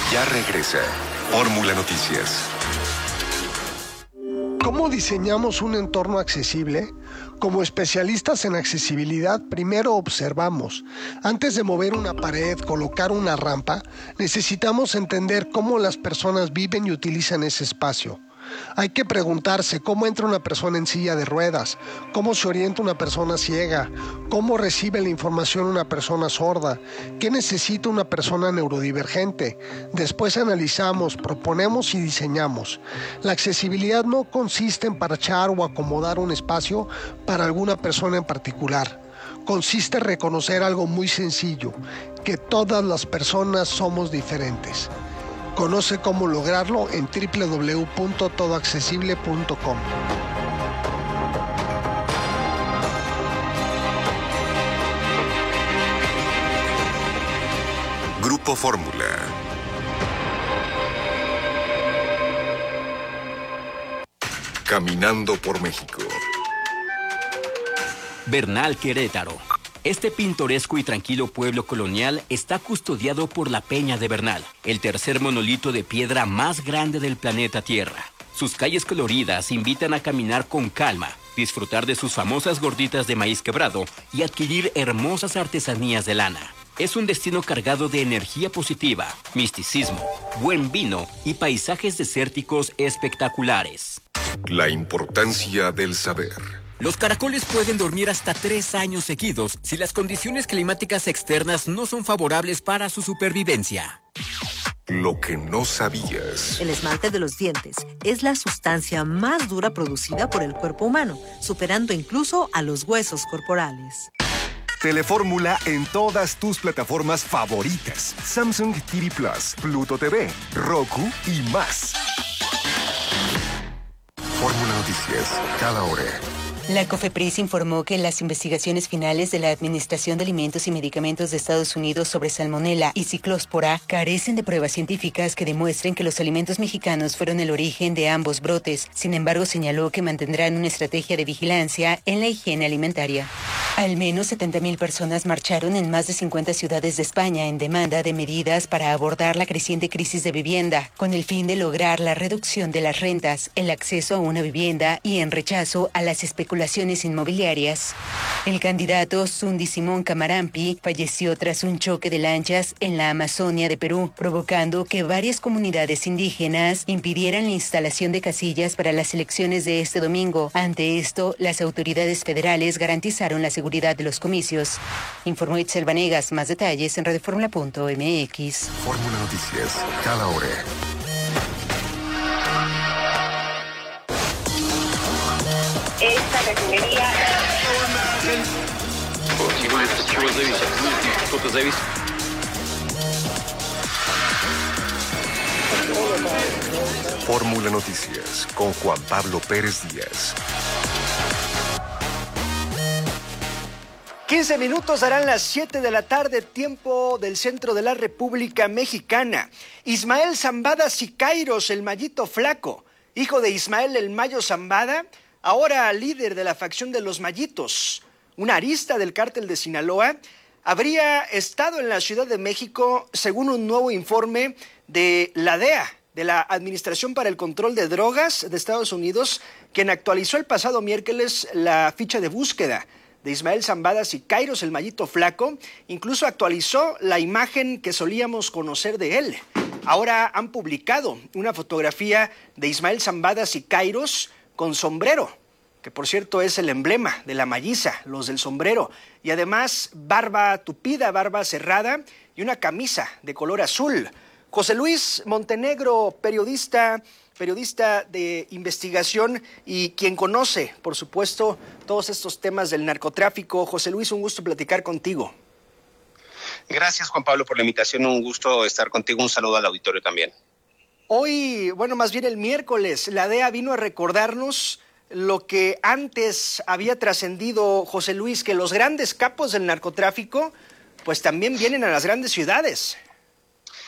Ya regresa Fórmula Noticias. ¿Cómo diseñamos un entorno accesible? Como especialistas en accesibilidad, primero observamos. Antes de mover una pared, colocar una rampa, necesitamos entender cómo las personas viven y utilizan ese espacio. Hay que preguntarse cómo entra una persona en silla de ruedas, cómo se orienta una persona ciega, cómo recibe la información una persona sorda, qué necesita una persona neurodivergente. Después analizamos, proponemos y diseñamos. La accesibilidad no consiste en parchar o acomodar un espacio para alguna persona en particular. Consiste en reconocer algo muy sencillo, que todas las personas somos diferentes. Conoce cómo lograrlo en www.todoaccesible.com. Grupo Fórmula. Caminando por México. Bernal, Querétaro. Este pintoresco y tranquilo pueblo colonial está custodiado por la Peña de Bernal, el tercer monolito de piedra más grande del planeta Tierra. Sus calles coloridas invitan a caminar con calma, disfrutar de sus famosas gorditas de maíz quebrado y adquirir hermosas artesanías de lana. Es un destino cargado de energía positiva, misticismo, buen vino y paisajes desérticos espectaculares. La importancia del saber. Los caracoles pueden dormir hasta 3 años seguidos si las condiciones climáticas externas no son favorables para su supervivencia. Lo que no sabías. El esmalte de los dientes es la sustancia más dura producida por el cuerpo humano, superando incluso a los huesos corporales. Telefórmula en todas tus plataformas favoritas. Samsung TV Plus, Pluto TV, Roku y más. Fórmula Noticias, cada hora. La COFEPRIS informó que las investigaciones finales de la Administración de Alimentos y Medicamentos de Estados Unidos sobre salmonela y ciclóspora carecen de pruebas científicas que demuestren que los alimentos mexicanos fueron el origen de ambos brotes. Sin embargo, señaló que mantendrán una estrategia de vigilancia en la higiene alimentaria. Al menos 70,000 personas marcharon en más de 50 ciudades de España en demanda de medidas para abordar la creciente crisis de vivienda, con el fin de lograr la reducción de las rentas, el acceso a una vivienda y en rechazo a las especulaciones inmobiliarias. El candidato Sundi Simón Camarampi falleció tras un choque de lanchas en la Amazonia de Perú, provocando que varias comunidades indígenas impidieran la instalación de casillas para las elecciones de este domingo. Ante esto, las autoridades federales garantizaron la seguridad de los comicios. Informó Itzel Vanegas. Más detalles en radioformula.mx. Fórmula Noticias, cada hora. Esta refinería... Fórmula Noticias con Juan Pablo Pérez Díaz. 15 minutos darán las 7 de la tarde, tiempo del centro de la República Mexicana. Ismael Zambada Siqueiros, el Mayito Flaco, hijo de Ismael El Mayo Zambada, ahora líder de la facción de los Mayitos, una arista del cártel de Sinaloa, habría estado en la Ciudad de México según un nuevo informe de la DEA, de la Administración para el Control de Drogas de Estados Unidos, quien actualizó el pasado miércoles la ficha de búsqueda de Ismael Zambada Siqueiros, el Mayito Flaco. Incluso actualizó la imagen que solíamos conocer de él. Ahora han publicado una fotografía de Ismael Zambada Siqueiros con sombrero, que por cierto es el emblema de la malliza, los del sombrero, y además barba tupida, barba cerrada y una camisa de color azul. José Luis Montenegro, periodista de investigación y quien conoce, por supuesto, todos estos temas del narcotráfico. José Luis, un gusto platicar contigo. Gracias, Juan Pablo, por la invitación. Un gusto estar contigo. Un saludo al auditorio también. Hoy, bueno, más bien el miércoles, la DEA vino a recordarnos lo que antes había trascendido, José Luis, que los grandes capos del narcotráfico, pues también vienen a las grandes ciudades.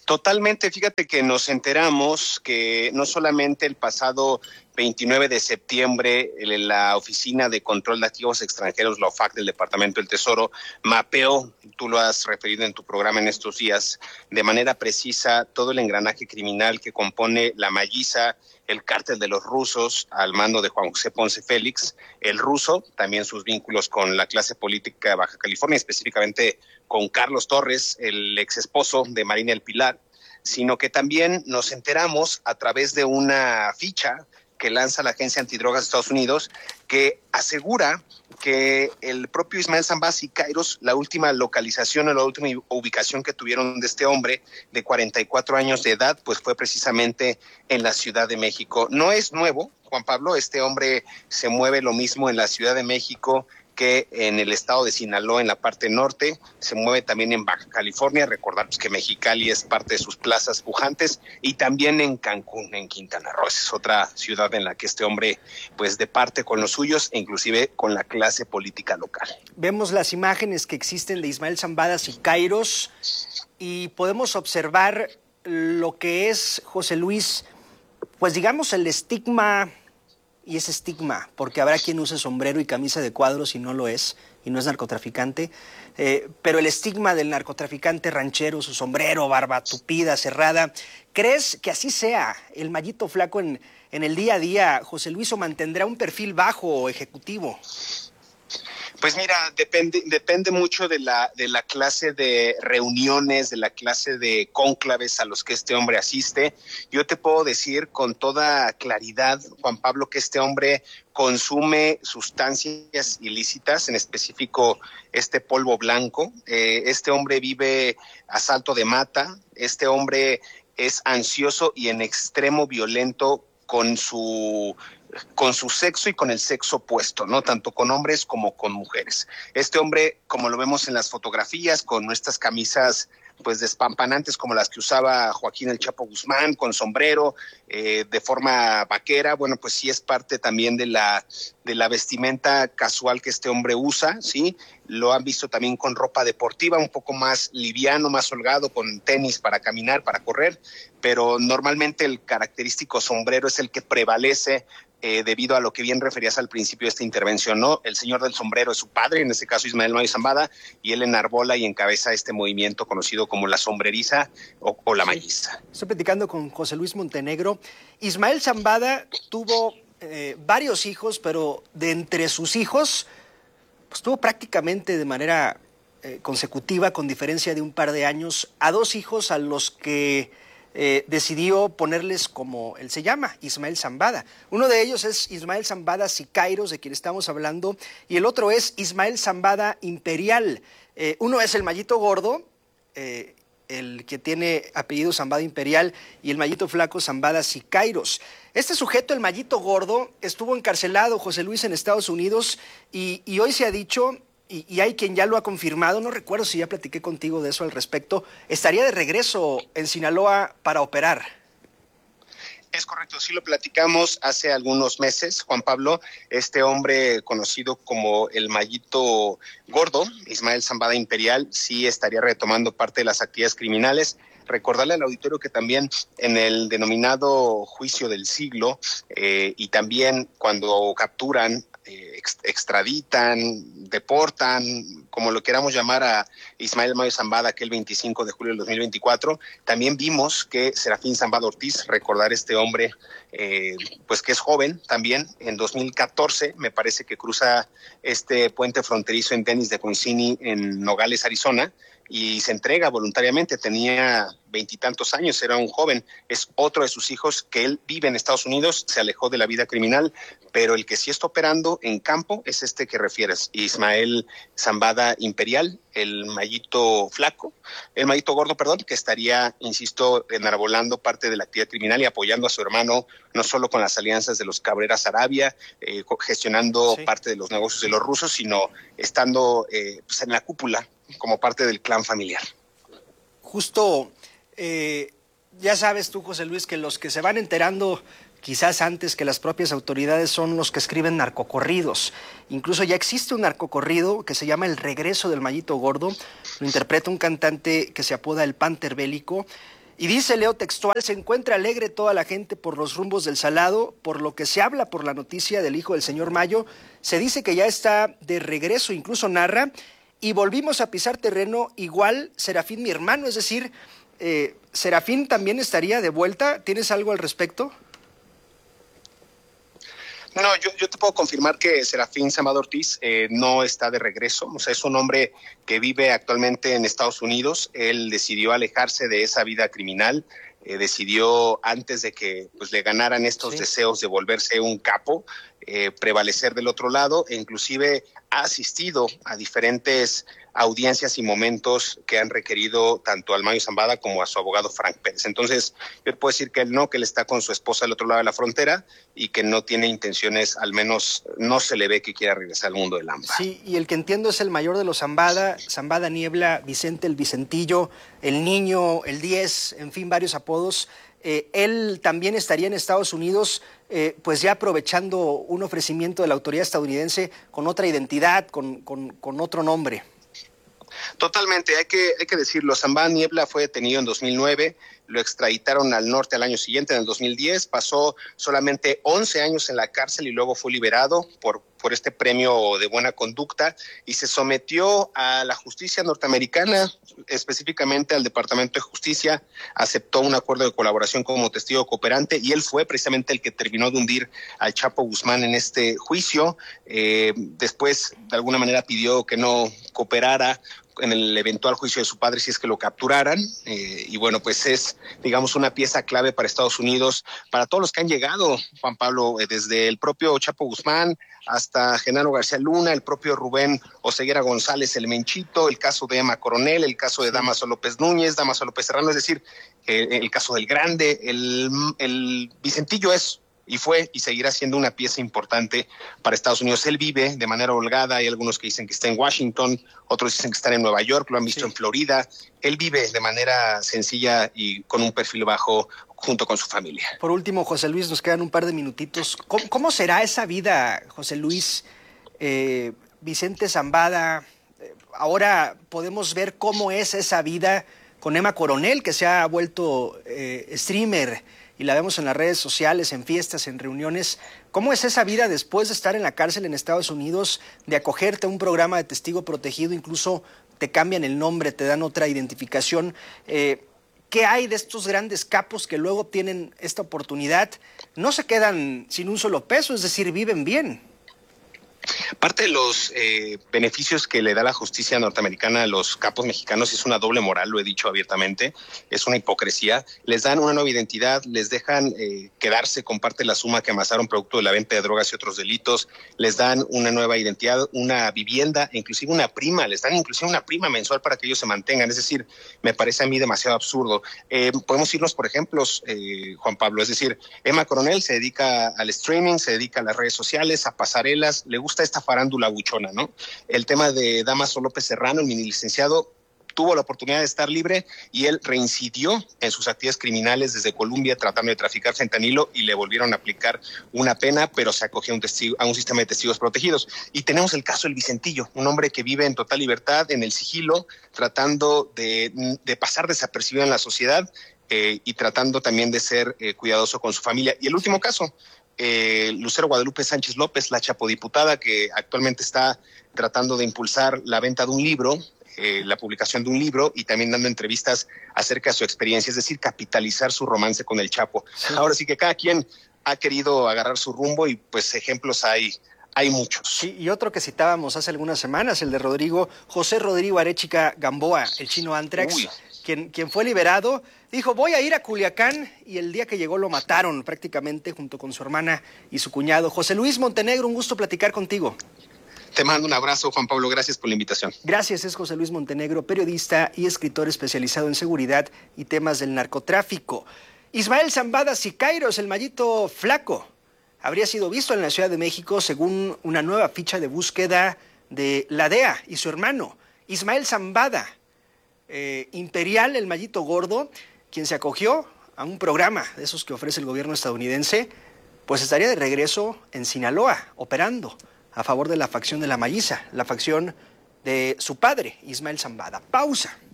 Totalmente, fíjate que nos enteramos que no solamente el pasado 29 de septiembre la Oficina de Control de Activos Extranjeros, la OFAC del Departamento del Tesoro, mapeó, tú lo has referido en tu programa en estos días, de manera precisa todo el engranaje criminal que compone la Malliza, el cártel de los rusos al mando de Juan José Ponce Félix, el ruso, también sus vínculos con la clase política de Baja California, específicamente con Carlos Torres, el ex esposo de Marina El Pilar, sino que también nos enteramos a través de una ficha que lanza la Agencia Antidrogas de Estados Unidos, que asegura que el propio Ismael Zambada Siqueiros, la última localización o la última ubicación que tuvieron de este hombre de 44 años de edad, pues fue precisamente en la Ciudad de México. No es nuevo, Juan Pablo, este hombre se mueve lo mismo en la Ciudad de México que en el estado de Sinaloa, en la parte norte, se mueve también en Baja California, recordar pues, que Mexicali es parte de sus plazas pujantes, y también en Cancún, en Quintana Roo. Esa es otra ciudad en la que este hombre pues departe con los suyos e inclusive con la clase política local. Vemos las imágenes que existen de Ismael Zambada Siqueiros y podemos observar lo que es, José Luis, pues digamos el estigma. Y ese estigma, porque habrá quien use sombrero y camisa de cuadros y no lo es, y no es narcotraficante, pero el estigma del narcotraficante ranchero, su sombrero, barba tupida, cerrada, ¿crees que así sea el Mayito Flaco en el día a día, José Luis, o mantendrá un perfil bajo o ejecutivo? Pues mira, depende mucho de la clase de reuniones, de la clase de cónclaves a los que este hombre asiste. Yo te puedo decir con toda claridad, Juan Pablo, que este hombre consume sustancias ilícitas, en específico este polvo blanco. Este hombre vive a salto de mata. Este hombre es ansioso y en extremo violento con su sexo y con el sexo opuesto, ¿no? Tanto con hombres como con mujeres. Este hombre, como lo vemos en las fotografías, con nuestras camisas pues despampanantes como las que usaba Joaquín El Chapo Guzmán, con sombrero, de forma vaquera, bueno, pues sí es parte también de la vestimenta casual que este hombre usa, ¿sí? Lo han visto también con ropa deportiva, un poco más liviano, más holgado, con tenis para caminar, para correr, pero normalmente el característico sombrero es el que prevalece debido a lo que bien referías al principio de esta intervención, ¿no? El señor del sombrero es su padre, en este caso Ismael Mayo Zambada, y él enarbola y encabeza este movimiento conocido como la sombreriza o la malliza. Estoy platicando con José Luis Montenegro. Ismael Zambada tuvo varios hijos, pero de entre sus hijos, pues tuvo prácticamente de manera consecutiva, con diferencia de un par de años, a dos hijos a los que decidió ponerles como él se llama, Ismael Zambada. Uno de ellos es Ismael Zambada Siqueiros, de quien estamos hablando, y el otro es Ismael Zambada Imperial. Uno es el Mayito Gordo, el que tiene apellido Zambada Imperial, y el Mayito Flaco Zambada Siqueiros. Este sujeto, el Mayito Gordo, estuvo encarcelado, José Luis, en Estados Unidos, y hoy se ha dicho, y hay quien ya lo ha confirmado, no recuerdo si ya platiqué contigo de eso al respecto, estaría de regreso en Sinaloa para operar. Es correcto, sí lo platicamos hace algunos meses, Juan Pablo. Este hombre conocido como el Mayito Gordo, Ismael Zambada Imperial, sí estaría retomando parte de las actividades criminales. Recordarle al auditorio que también en el denominado juicio del siglo y también cuando capturan, extraditan, deportan, como lo queramos llamar, a Ismael Mayo Zambada aquel 25 de julio del 2024, también vimos que Serafín Zambada Ortiz, recordar este hombre, pues que es joven también, en 2014 me parece que cruza este puente fronterizo en Dennis de Concini en Nogales, Arizona, y se entrega voluntariamente, tenía 20 y tantos años, era un joven, es otro de sus hijos que él vive en Estados Unidos, se alejó de la vida criminal, pero el que sí está operando en campo es este que refieres, Ismael Zambada Imperial, el Mayito Gordo, que estaría, insisto, enarbolando parte de la actividad criminal y apoyando a su hermano, no solo con las alianzas de los Cabrera Sarabia, gestionando parte de los negocios de los rusos, sino estando pues en la cúpula como parte del clan familiar. Justo, ya sabes tú, José Luis, que los que se van enterando quizás antes que las propias autoridades son los que escriben narcocorridos. Incluso ya existe un narcocorrido que se llama El Regreso del Mayito Gordo, lo interpreta un cantante que se apoda El Panther Bélico, Y dice Leo textual: se encuentra alegre toda la gente por los rumbos del Salado, por lo que se habla por la noticia del hijo del señor Mayo. Se dice que ya está de regreso, incluso narra, y volvimos a pisar terreno igual Serafín, mi hermano. Es decir, Serafín también estaría de vuelta. ¿Tienes algo al respecto? No, yo te puedo confirmar que Serafín Zambada Ortiz no está de regreso. O sea, es un hombre que vive actualmente en Estados Unidos. Él decidió alejarse de esa vida criminal. Decidió, antes de que pues, le ganaran estos deseos de volverse un capo, prevalecer del otro lado, e inclusive ha asistido a diferentes audiencias y momentos que han requerido tanto al Mayo Zambada como a su abogado Frank Pérez. Entonces, yo puedo decir que él está con su esposa al otro lado de la frontera y que no tiene intenciones, al menos no se le ve que quiera regresar al mundo del AMPA. Sí, y el que entiendo es el mayor de los Zambada, Zambada Niebla, Vicente el Vicentillo, el Niño, el 10, en fin, varios apodos. Él también estaría en Estados Unidos, pues ya aprovechando un ofrecimiento de la autoridad estadounidense con otra identidad, con otro nombre. Totalmente, hay que decirlo. Zambada Niebla fue detenido en 2009, lo extraditaron al norte al año siguiente, en el 2010, pasó solamente 11 años en la cárcel y luego fue liberado por este premio de buena conducta y se sometió a la justicia norteamericana, específicamente al Departamento de Justicia, aceptó un acuerdo de colaboración como testigo cooperante y él fue precisamente el que terminó de hundir al Chapo Guzmán en este juicio. Después, de alguna manera, pidió que no cooperara en el eventual juicio de su padre si es que lo capturaran, y bueno, pues es, digamos, una pieza clave para Estados Unidos, para todos los que han llegado, Juan Pablo, desde el propio Chapo Guzmán hasta Genaro García Luna, el propio Rubén Oseguera González, el Menchito, el caso de Emma Coronel, el caso de Damaso López Núñez, Damaso López Serrano, es decir, el caso del Grande, el Vicentillo es y fue y seguirá siendo una pieza importante para Estados Unidos. Él vive de manera holgada, hay algunos que dicen que está en Washington, otros dicen que está en Nueva York, lo han visto en Florida. Él vive de manera sencilla y con un perfil bajo junto con su familia. Por último, José Luis, nos quedan un par de minutitos. ¿Cómo será esa vida, José Luis? Vicente Zambada, ahora podemos ver cómo es esa vida con Emma Coronel, que se ha vuelto streamer, y la vemos en las redes sociales, en fiestas, en reuniones. ¿Cómo es esa vida después de estar en la cárcel en Estados Unidos, de acogerte a un programa de testigo protegido, incluso te cambian el nombre, te dan otra identificación? ¿Qué hay de estos grandes capos que luego tienen esta oportunidad? No se quedan sin un solo peso, es decir, viven bien. Parte de los beneficios que le da la justicia norteamericana a los capos mexicanos es una doble moral, lo he dicho abiertamente, es una hipocresía. Les dan una nueva identidad, les dejan quedarse con parte de la suma que amasaron producto de la venta de drogas y otros delitos, les dan una nueva identidad, una vivienda, inclusive una prima, les dan inclusive una prima mensual para que ellos se mantengan. Es decir, me parece a mí demasiado absurdo. Podemos irnos por ejemplos, Juan Pablo, es decir, Emma Coronel se dedica al streaming, se dedica a las redes sociales, a pasarelas, le gusta esta farándula buchona, ¿no? El tema de Damaso López Serrano, el mini licenciado, tuvo la oportunidad de estar libre y él reincidió en sus actividades criminales desde Colombia tratando de traficar fentanilo y le volvieron a aplicar una pena, pero se acogió a un sistema de testigos protegidos. Y tenemos el caso del Vicentillo, un hombre que vive en total libertad, en el sigilo, tratando de pasar desapercibido en la sociedad y tratando también de ser cuidadoso con su familia. Y el último caso, Lucero Guadalupe Sánchez López, la chapodiputada que actualmente está tratando de impulsar la venta de un libro, la publicación de un libro y también dando entrevistas acerca de su experiencia, es decir, capitalizar su romance con el Chapo. Sí. Ahora sí que cada quien ha querido agarrar su rumbo y pues ejemplos hay muchos. Sí, y otro que citábamos hace algunas semanas, el de José Rodrigo Arechiga Gamboa, el chino Antrax, quien fue liberado, dijo, voy a ir a Culiacán, y el día que llegó lo mataron prácticamente junto con su hermana y su cuñado. José Luis Montenegro, un gusto platicar contigo. Te mando un abrazo, Juan Pablo, gracias por la invitación. Gracias, es José Luis Montenegro, periodista y escritor especializado en seguridad y temas del narcotráfico. Ismael Zambada Siqueiros, el Mayito Flaco, habría sido visto en la Ciudad de México según una nueva ficha de búsqueda de la DEA y su hermano, Ismael Zambada, Imperial, el Mayito Gordo, quien se acogió a un programa de esos que ofrece el gobierno estadounidense, pues estaría de regreso en Sinaloa, operando a favor de la facción de la Mayiza, la facción de su padre, Ismael Zambada. Pausa.